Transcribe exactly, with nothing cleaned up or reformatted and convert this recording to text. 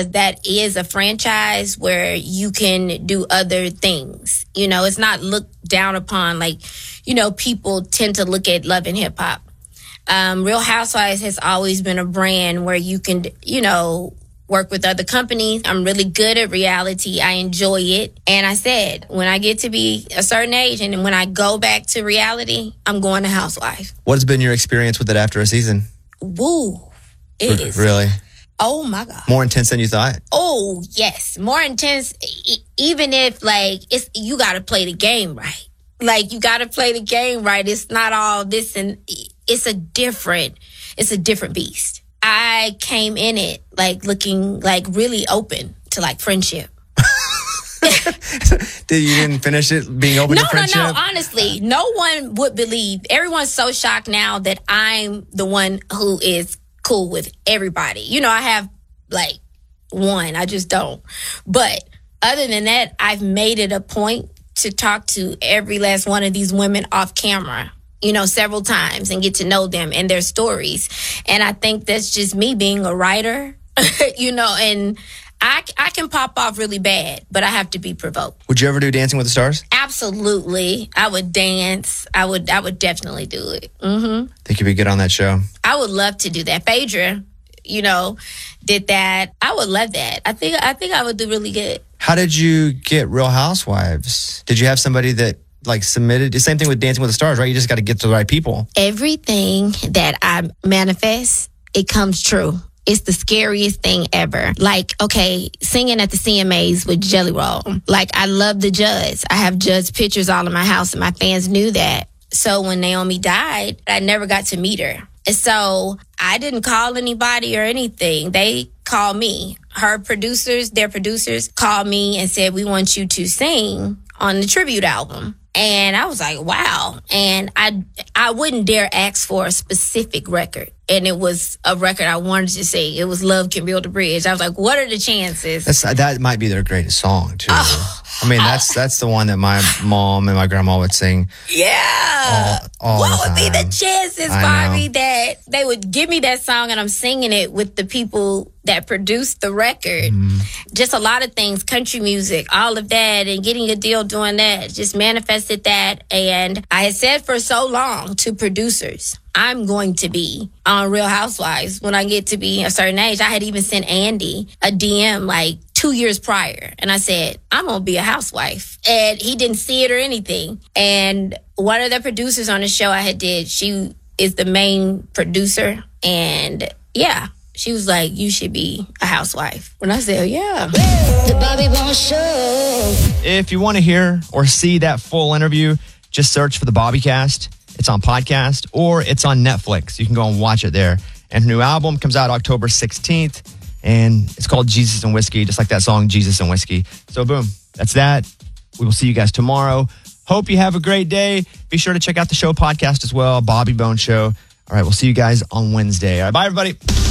because that is a franchise where you can do other things. You know, it's not looked down upon like, you know, people tend to look at Love and Hip Hop. Um, Real Housewives has always been a brand where you can, you know, work with other companies. I'm really good at reality. I enjoy it. And I said, when I get to be a certain age and when I go back to reality, I'm going to Housewives. What has been your experience with it after a season? Woo. It R- is. Really? Oh, my God. More intense than you thought? Oh, yes. More intense. E- even if, like, it's you got to play the game right. Like, you got to play the game right. It's not all this and it's a different, it's a different beast. I came in it like looking like really open to like friendship. Did you didn't finish it being open no, to friendship? No, no, no. Honestly, no one would believe. Everyone's so shocked now that I'm the one who is cool with everybody. You know, I have like one. I just don't. But other than that, I've made it a point to talk to every last one of these women off camera, you know, several times and get to know them and their stories. And I think that's just me being a writer, you know, and I, I can pop off really bad, but I have to be provoked. Would you ever do Dancing with the Stars? Absolutely. I would dance. I would I would definitely do it. Mm-hmm. Think you'd be good on that show? I would love to do that. Phaedra, you know, did that. I would love that. I think I think I would do really good. How did you get Real Housewives? Did you have somebody that like submitted? The same thing with Dancing with the Stars, right? You just got to get to the right people. Everything that I manifest, it comes true. It's the scariest thing ever. Like, okay, singing at the C M As with Jelly Roll. Like, I love the Judds. I have Judds pictures all in my house, and my fans knew that. So when Naomi died, I never got to meet her. And so I didn't call anybody or anything. They called me. Her producers, their producers, called me and said, we want you to sing on the tribute album. And I was like, wow. And I I wouldn't dare ask for a specific record. And it was a record I wanted to sing. It was Love Can Build a Bridge. I was like, what are the chances? That's, that might be their greatest song, too. Oh, I mean, that's that's the one that my mom and my grandma would sing. Yeah. All, all what the would be time. the chances, I Bobby, know. that they would give me that song and I'm singing it with the people that produced the record? Mm. Just a lot of things, country music, all of that, and getting a deal doing that. Just manifested that. And I had said for so long to producers, I'm going to be on Real Housewives when I get to be a certain age. I had even sent Andy a D M like two years prior. And I said, I'm going to be a housewife. And he didn't see it or anything. And one of the producers on the show I had did, she is the main producer. And yeah, she was like, you should be a housewife. When I said, yeah. The Bobby Bones Show. If you want to hear or see that full interview, just search for the Bobbycast. It's on podcast or it's on Netflix. You can go and watch it there. And her new album comes out October sixteenth, and it's called Jesus and Whiskey, just like that song, Jesus and Whiskey. So boom, that's that. We will see you guys tomorrow. Hope you have a great day. Be sure to check out the show podcast as well, Bobby Bones Show. All right, we'll see you guys on Wednesday. All right, bye, everybody.